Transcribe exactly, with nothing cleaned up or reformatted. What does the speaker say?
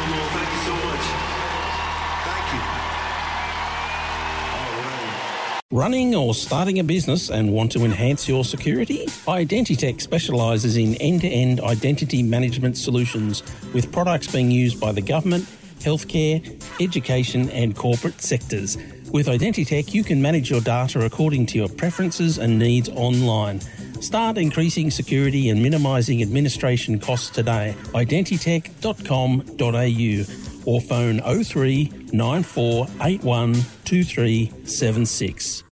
all. Thank you so much. Thank you. All right. Running or starting a business and want to enhance your security? Identitech specialises in end-to-end identity management solutions with products being used by the government, healthcare, education and corporate sectors. With Identitech, you can manage your data according to your preferences and needs online. Start increasing security and minimising administration costs today. identitech dot com dot a u or phone oh three nine four eight one two three seven six.